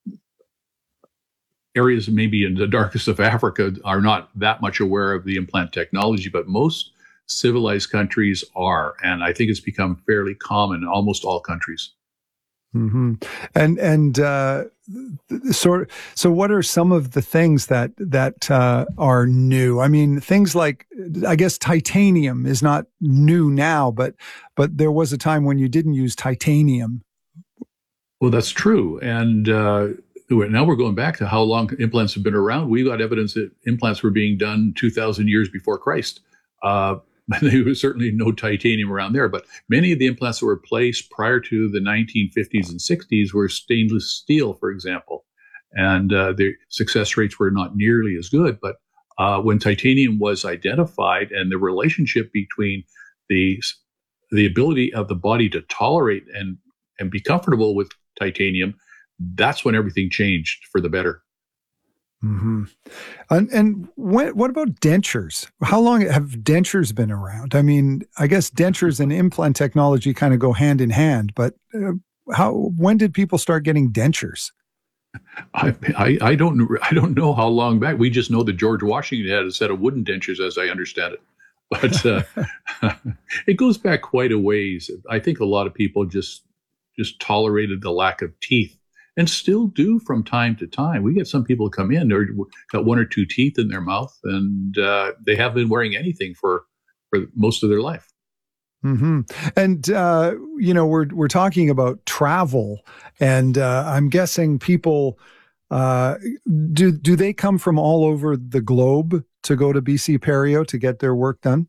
areas maybe in the darkest of Africa, are not that much aware of the implant technology, but most civilized countries are, and I think it's become fairly common in almost all countries. Mm-hmm. And and uh, sort so, what are some of the things that that uh, are new? I mean, things like, I guess titanium is not new now, but but there was a time when you didn't use titanium. Well, that's true, and uh, now we're going back to how long implants have been around. We got evidence that implants were being done two thousand years before Christ. Uh, There was certainly no titanium around there, but many of the implants that were placed prior to the nineteen fifties and sixties were stainless steel, for example, and uh, the success rates were not nearly as good. But uh, when titanium was identified and the relationship between the the ability of the body to tolerate and and be comfortable with titanium, that's when everything changed for the better. Mm-hmm. And, and when, what about dentures? How long have dentures been around? I mean, I guess dentures and implant technology kind of go hand in hand, but uh, how, when did people start getting dentures? I, I, I don't I don't know how long back. We just know that George Washington had a set of wooden dentures, as I understand it. But uh, it goes back quite a ways. I think a lot of people just just tolerated the lack of teeth, and still do from time to time. We get some people come in, they're got one or two teeth in their mouth, and uh, they haven't been wearing anything for, for most of their life. Mm-hmm. And, uh, you know, we're we're talking about travel, and uh, I'm guessing people, uh, do, do they come from all over the globe to go to B C Perio to get their work done?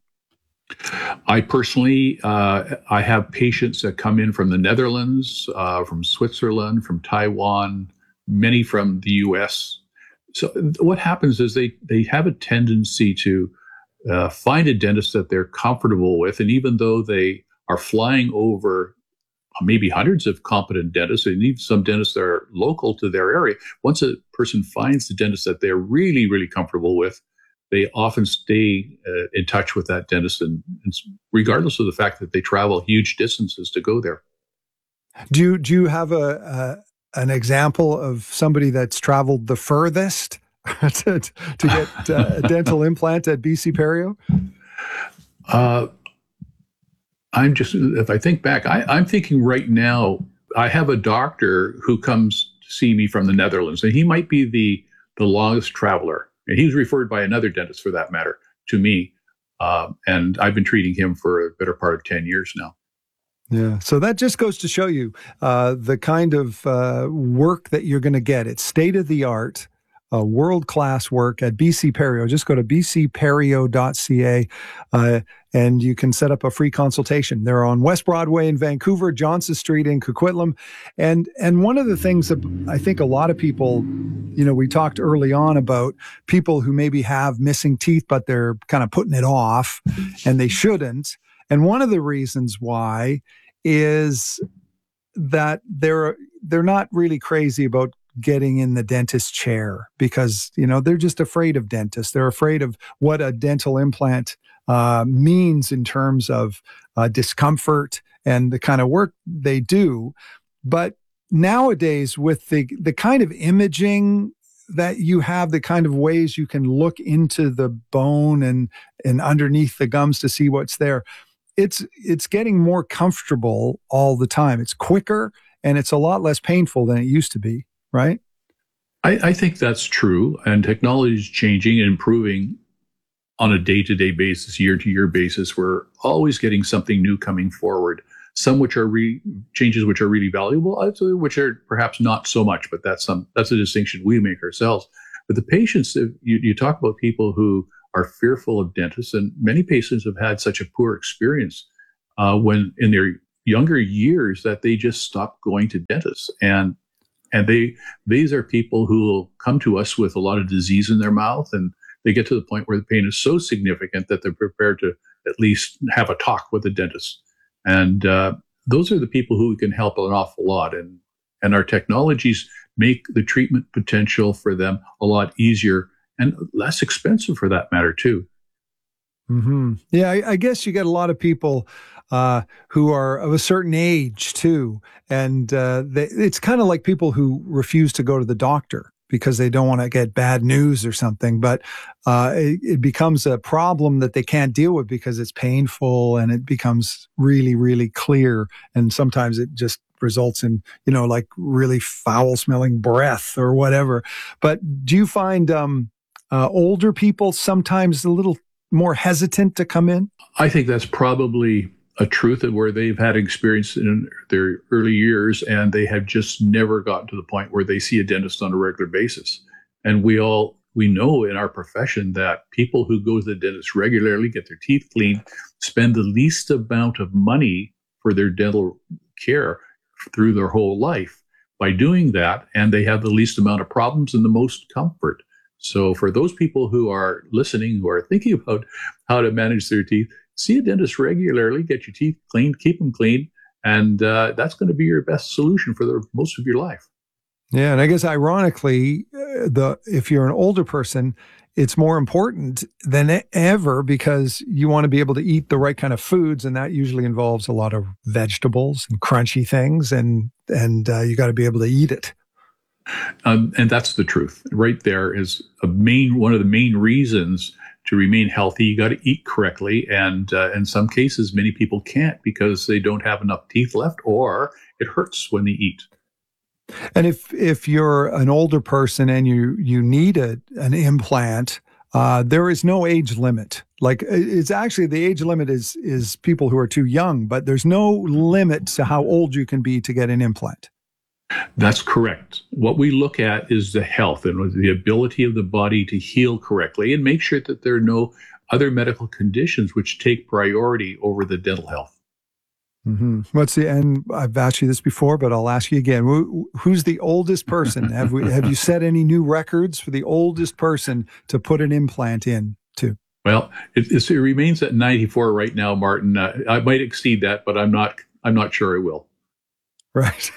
I personally, uh, I have patients that come in from the Netherlands, uh, from Switzerland, from Taiwan, many from the U S. So what happens is they, they have a tendency to uh, find a dentist that they're comfortable with. And even though they are flying over maybe hundreds of competent dentists, and even some dentists that are local to their area, once a person finds the dentist that they're really, really comfortable with, they often stay uh, in touch with that dentist, and, and regardless of the fact that they travel huge distances to go there. Do you, do you have a, a an example of somebody that's traveled the furthest to, to get uh, a dental implant at B C Perio? Uh, I'm just, if I think back, I, I'm thinking right now, I have a doctor who comes to see me from the Netherlands, and he might be the, the longest traveler. And he was referred by another dentist, for that matter, to me. Uh, and I've been treating him for a better part of ten years now. Yeah. So that just goes to show you uh, the kind of uh, work that you're going to get. It's state of the art, uh, world class work at B C Perio. Just go to b c perio dot c a uh, and you can set up a free consultation. They're on West Broadway in Vancouver, Johnson Street in Coquitlam. And, and one of the things that I think a lot of people, you know, we talked early on about people who maybe have missing teeth, but they're kind of putting it off and they shouldn't. And one of the reasons why is that they're, they're not really crazy about getting in the dentist chair because, you know, they're just afraid of dentists. They're afraid of what a dental implant uh, means in terms of uh, discomfort and the kind of work they do. But nowadays, with the the kind of imaging that you have, the kind of ways you can look into the bone and and underneath the gums to see what's there, it's it's getting more comfortable all the time. It's quicker and it's a lot less painful than it used to be, right? I, I think that's true, and technology is changing and improving on a day-to-day basis, year-to-year basis. We're always getting something new coming forward. Some which are re- changes which are really valuable, others which are perhaps not so much. But that's some that's a distinction we make ourselves. But the patients, you, you talk about people who are fearful of dentists, and many patients have had such a poor experience uh, when in their younger years that they just stop going to dentists. And and they these are people who will come to us with a lot of disease in their mouth, and they get to the point where the pain is so significant that they're prepared to at least have a talk with the dentist. And uh, those are the people who can help an awful lot. And and our technologies make the treatment potential for them a lot easier and less expensive for that matter, too. Mm-hmm. Yeah, I, I guess you get a lot of people uh, who are of a certain age, too. And uh, they, it's kind of like people who refuse to go to the doctor because they don't want to get bad news or something. But uh, it, it becomes a problem that they can't deal with because it's painful and it becomes really, really clear. And sometimes it just results in, you know, like really foul smelling breath or whatever. But do you find um, uh, older people sometimes a little more hesitant to come in? I think that's probably a truth of where they've had experience in their early years and they have just never gotten to the point where they see a dentist on a regular basis. And we all, we know in our profession that people who go to the dentist regularly, get their teeth cleaned, spend the least amount of money for their dental care through their whole life by doing that. And they have the least amount of problems and the most comfort. So for those people who are listening, who are thinking about how to manage their teeth, see a dentist regularly, get your teeth cleaned, keep them clean, and uh, that's going to be your best solution for the most of your life. Yeah, and I guess ironically, uh, the if you're an older person, it's more important than ever because you want to be able to eat the right kind of foods, and that usually involves a lot of vegetables and crunchy things, and and uh, you got to be able to eat it. Um, and that's the truth. Right there is a main one of the main reasons to remain healthy. You got to eat correctly, and uh, in some cases, many people can't because they don't have enough teeth left, or it hurts when they eat. And if if you're an older person and you you need a, an implant, uh, there is no age limit. Like it's actually the age limit is is people who are too young, but there's no limit to how old you can be to get an implant. That's correct. What we look at is the health and the ability of the body to heal correctly and make sure that there are no other medical conditions which take priority over the dental health. Mm-hmm. What's the, and I've asked you this before, but I'll ask you again. Who, who's the oldest person? have we, have you set any new records for the oldest person to put an implant in to? Well, it, it remains at ninety-four right now, Martin. Uh, I might exceed that, but I'm not, I'm not sure I will. Right.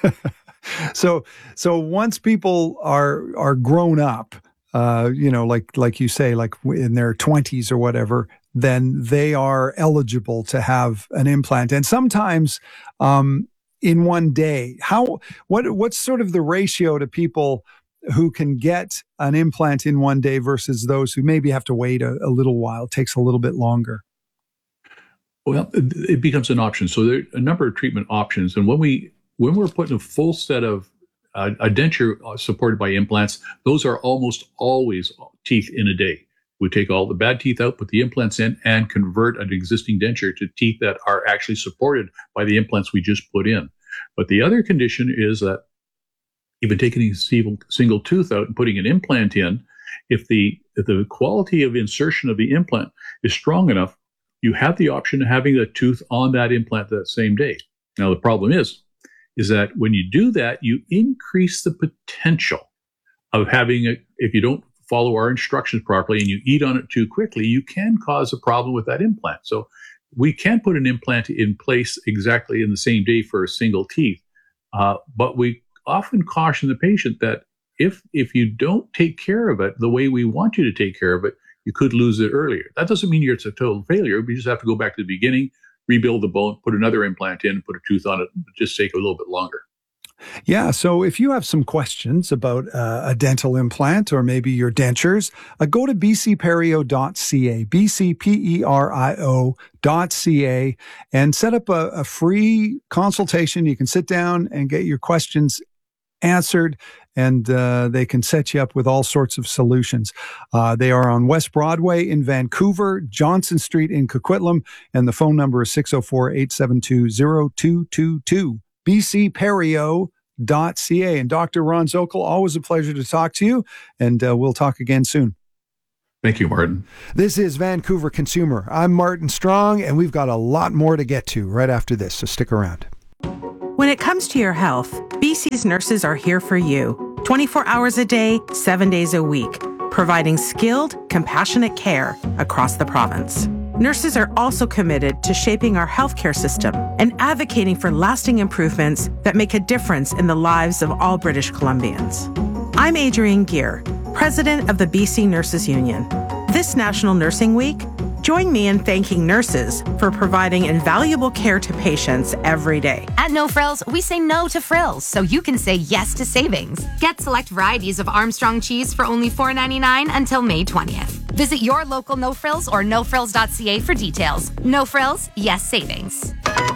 So, so once people are are grown up, uh, you know, like like you say, like in their twenties or whatever, then they are eligible to have an implant, and sometimes um, in one day. How what what's sort of the ratio to people who can get an implant in one day versus those who maybe have to wait a, a little while? It takes a little bit longer. Well, it becomes an option. So there are a number of treatment options, and when we When we're putting a full set of uh, a denture supported by implants, those are almost always teeth in a day. We take all the bad teeth out, put the implants in, and convert an existing denture to teeth that are actually supported by the implants we just put in. But the other condition is that even taking a single, single tooth out and putting an implant in, if the if the quality of insertion of the implant is strong enough, you have the option of having a tooth on that implant that same day. Now, the problem is, is that when you do that, you increase the potential of having a, if you don't follow our instructions properly and you eat on it too quickly, you can cause a problem with that implant. So we can put an implant in place exactly in the same day for a single teeth. Uh, but we often caution the patient that if, if you don't take care of it the way we want you to take care of it, you could lose it earlier. That doesn't mean it's a total failure. We just have to go back to the beginning, rebuild the bone, put another implant in, put a tooth on it, just take a little bit longer. Yeah. So if you have some questions about uh, a dental implant or maybe your dentures, uh, go to b c perio dot c a, B C P E R I O dot C A, and set up a, a free consultation. You can sit down and get your questions answered, and uh, they can set you up with all sorts of solutions. Uh, they are on West Broadway in Vancouver, Johnson Street in Coquitlam, and the phone number is six oh four, eight seven two, oh two two two, b c perio dot c a. And Doctor Ron Zokol, always a pleasure to talk to you, and uh, we'll talk again soon. Thank you, Martin. This is Vancouver Consumer. I'm Martin Strong, and we've got a lot more to get to right after this, so stick around. When it comes to your health, B C's nurses are here for you, twenty-four hours a day, seven days a week, providing skilled, compassionate care across the province. Nurses are also committed to shaping our healthcare system and advocating for lasting improvements that make a difference in the lives of all British Columbians. I'm Adrienne Gear, President of the B C Nurses Union. This National Nursing Week, join me in thanking nurses for providing invaluable care to patients every day. At No Frills, we say no to frills so you can say yes to savings. Get select varieties of Armstrong cheese for only four ninety-nine until May twentieth. Visit your local No Frills or no frills dot c a for details. No Frills, yes savings.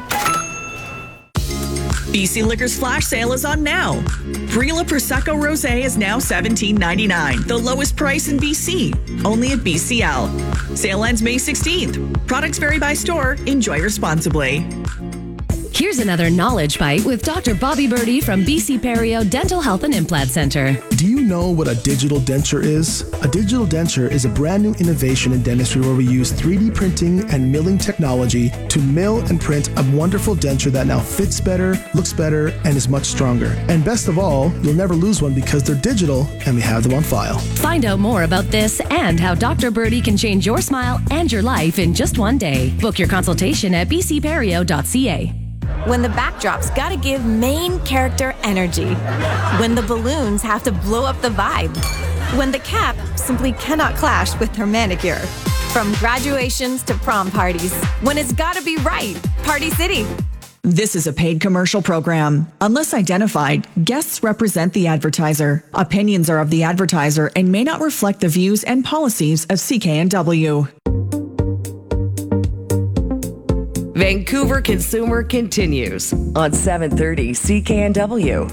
B C Liquor's flash sale is on now. Brilla Prosecco Rosé is now seventeen ninety-nine, the lowest price in B C, only at B C L. Sale ends May sixteenth. Products vary by store. Enjoy responsibly. Here's another knowledge bite with Doctor Bobby Birdie from B C Perio Dental Health and Implant Center. Do you know what a digital denture is? A digital denture is a brand new innovation in dentistry where we use three D printing and milling technology to mill and print a wonderful denture that now fits better, looks better, and is much stronger. And best of all, you'll never lose one because they're digital and we have them on file. Find out more about this and how Doctor Birdie can change your smile and your life in just one day. Book your consultation at b c perio dot c a. When the backdrop's gotta give main character energy. When the balloons have to blow up the vibe. When the cap simply cannot clash with her manicure. From graduations to prom parties. When it's gotta be right. Party City. This is a paid commercial program. Unless identified, guests represent the advertiser. Opinions are of the advertiser and may not reflect the views and policies of C K N W. Vancouver Consumer continues on seven thirty C K N W.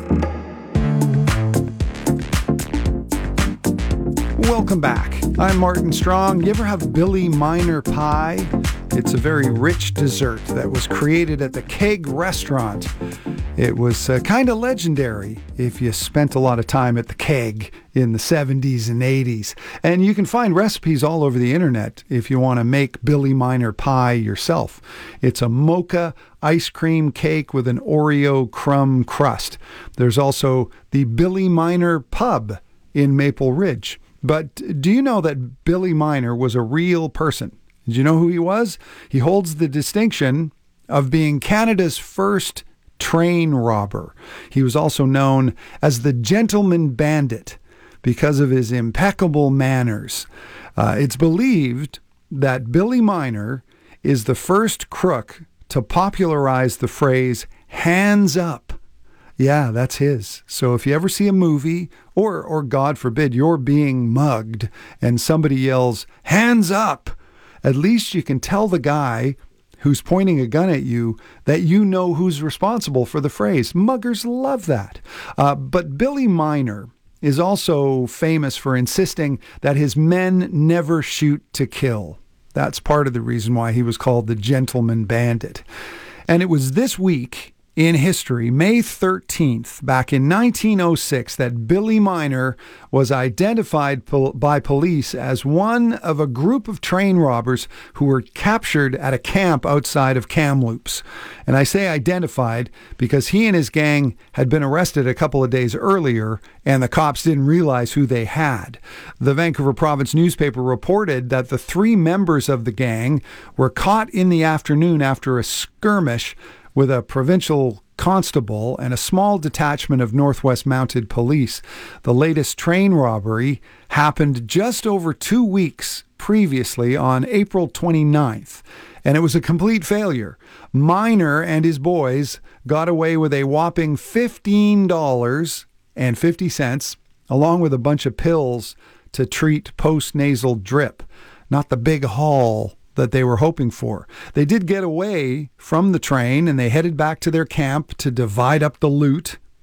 Welcome back. I'm Martin Strong. You ever have Billy Miner pie? It's a very rich dessert that was created at the Keg restaurant. It was uh, kind of legendary if you spent a lot of time at the Keg in the seventies and eighties. And you can find recipes all over the internet if you want to make Billy Miner pie yourself. It's a mocha ice cream cake with an Oreo crumb crust. There's also the Billy Miner Pub in Maple Ridge. But do you know that Billy Miner was a real person? Did you know who he was? He holds the distinction of being Canada's first train robber. He was also known as the Gentleman Bandit because of his impeccable manners. Uh, it's believed that Billy Miner is the first crook to popularize the phrase, hands up. Yeah, that's his. So if you ever see a movie, or, or God forbid, you're being mugged and somebody yells, hands up, at least you can tell the guy who's pointing a gun at you that you know who's responsible for the phrase. Muggers love that. Uh, but Billy Miner is also famous for insisting that his men never shoot to kill. That's part of the reason why he was called the Gentleman Bandit. And it was this week in history, May thirteenth, back in nineteen oh six, that Billy Miner was identified pol- by police as one of a group of train robbers who were captured at a camp outside of Kamloops. And I say identified because he and his gang had been arrested a couple of days earlier, and the cops didn't realize who they had. The Vancouver Province newspaper reported that the three members of the gang were caught in the afternoon after a skirmish with a provincial constable and a small detachment of Northwest Mounted Police. The latest train robbery happened just over two weeks previously on April twenty-ninth, and it was a complete failure. Miner and his boys got away with a whopping fifteen dollars and fifty cents, along with a bunch of pills to treat post-nasal drip. Not the big haul that they were hoping for. They did get away from the train and they headed back to their camp to divide up the loot.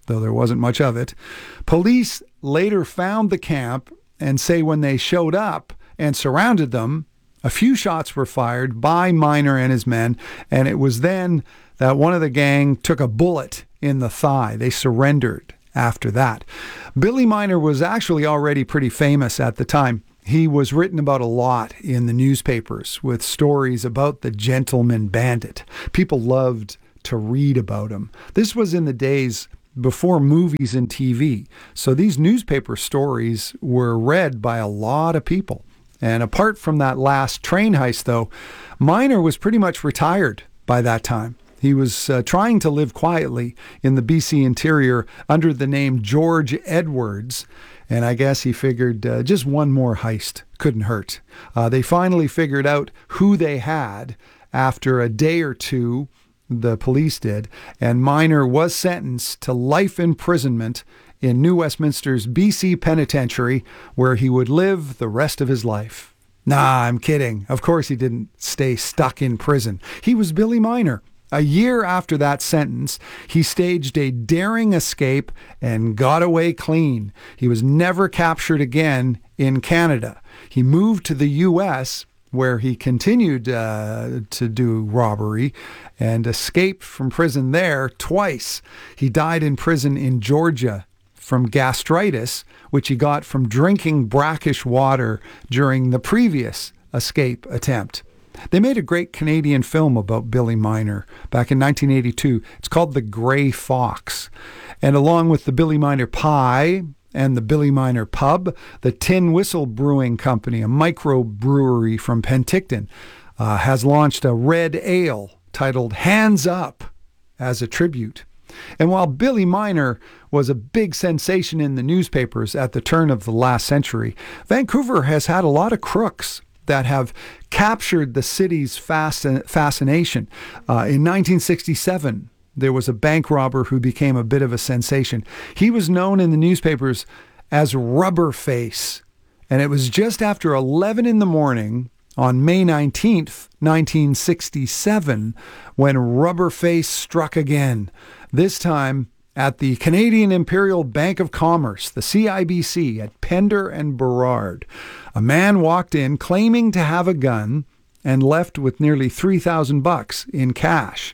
though there wasn't much of it. Police later found the camp and say when they showed up and surrounded them, a few shots were fired by Miner and his men, and it was then that one of the gang took a bullet in the thigh. They surrendered after that. Billy Miner was actually already pretty famous at the time. He was written about a lot in the newspapers with stories about the gentleman bandit. People loved to read about him. This was in the days before movies and T V. So these newspaper stories were read by a lot of people. And apart from that last train heist, though, Miner was pretty much retired by that time. He was uh, trying to live quietly in the B C interior under the name George Edwards. And I guess he figured uh, just one more heist couldn't hurt. Uh, they finally figured out who they had after a day or two, the police did. And Miner was sentenced to life imprisonment in New Westminster's B C Penitentiary, where he would live the rest of his life. Nah, I'm kidding. Of course he didn't stay stuck in prison. He was Billy Miner. A year after that sentence, he staged a daring escape and got away clean. He was never captured again in Canada. He moved to the U S, where he continued uh, to do robbery and escaped from prison there twice. He died in prison in Georgia from gastritis, which he got from drinking brackish water during the previous escape attempt. They made a great Canadian film about Billy Miner back in nineteen eighty-two. It's called The Grey Fox. And along with the Billy Miner Pie and the Billy Miner Pub, the Tin Whistle Brewing Company, a microbrewery from Penticton, uh, has launched a red ale titled Hands Up as a tribute. And while Billy Miner was a big sensation in the newspapers at the turn of the last century, Vancouver has had a lot of crooks that have captured the city's fascin- fascination. Uh, in nineteen sixty-seven, there was a bank robber who became a bit of a sensation. He was known in the newspapers as Rubberface. And it was just after eleven in the morning on May nineteenth, nineteen sixty-seven, when Rubberface struck again. This time at the Canadian Imperial Bank of Commerce, the C I B C, at Pender and Burrard. A man walked in claiming to have a gun and left with nearly three thousand bucks in cash.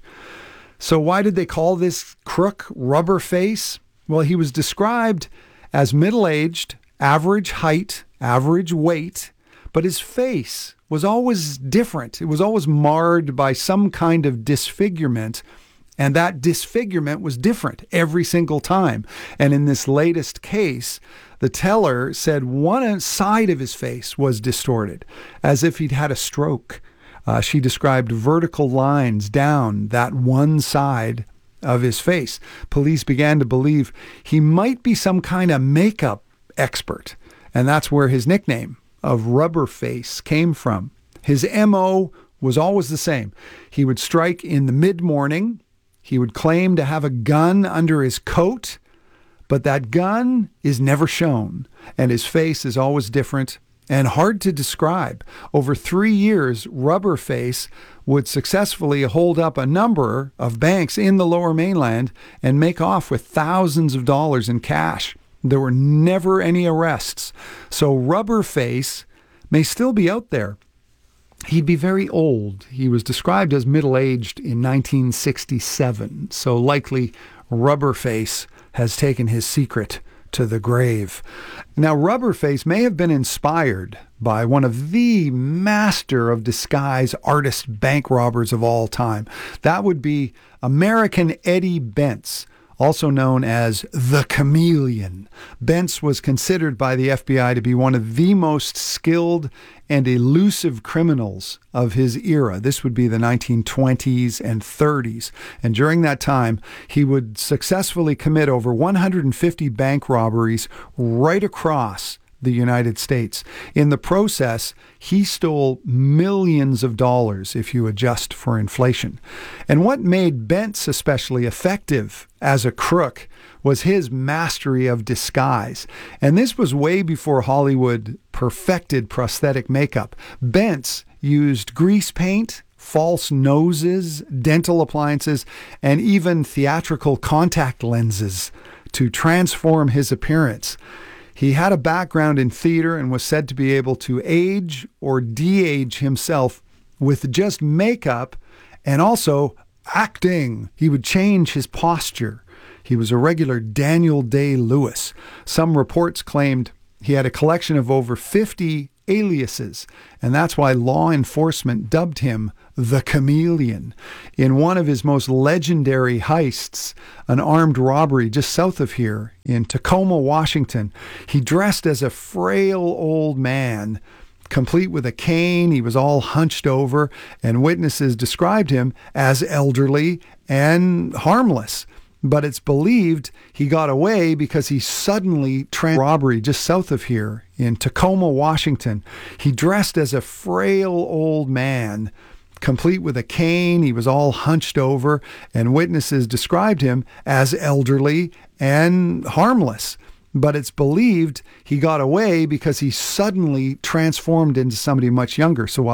So why did they call this crook Rubberface? Well, he was described as middle-aged, average height, average weight, but his face was always different. It was always marred by some kind of disfigurement. And that disfigurement was different every single time. And in this latest case, the teller said one side of his face was distorted, as if he'd had a stroke. Uh, she described vertical lines down that one side of his face. Police began to believe he might be some kind of makeup expert. And that's where his nickname of Rubberface came from. His M O was always the same. He would strike in the mid-morning. He would claim to have a gun under his coat, but that gun is never shown, and his face is always different and hard to describe. Over three years, Rubberface would successfully hold up a number of banks in the Lower Mainland and make off with thousands of dollars in cash. There were never any arrests, so Rubberface may still be out there. He'd be very old. He was described as middle-aged in nineteen sixty-seven, so likely Rubberface has taken his secret to the grave. Now, Rubberface may have been inspired by one of the master of disguise artist bank robbers of all time. That would be American Eddie Bentz, also known as the Chameleon. Bentz was considered by the F B I to be one of the most skilled and elusive criminals of his era. This would be the nineteen twenties and thirties. And during that time, he would successfully commit over one hundred fifty bank robberies right across the United States. In the process, he stole millions of dollars if you adjust for inflation. And what made Bentz especially effective as a crook was his mastery of disguise. And this was way before Hollywood perfected prosthetic makeup. Bentz used grease paint, false noses, dental appliances, and even theatrical contact lenses to transform his appearance. He had a background in theater and was said to be able to age or de-age himself with just makeup and also acting. He would change his posture. He was a regular Daniel Day-Lewis. Some reports claimed he had a collection of over fifty aliases, and that's why law enforcement dubbed him the Chameleon. In one of his most legendary heists, an armed robbery just south of here in Tacoma, Washington, he dressed as a frail old man, complete with a cane. He was all hunched over, and witnesses described him as elderly and harmless. But it's believed he got away because he suddenly trans robbery just south of here in Tacoma, Washington. He dressed as a frail old man, complete with a cane. He was all hunched over, and witnesses described him as elderly and harmless. But it's believed he got away because he suddenly transformed into somebody much younger. So while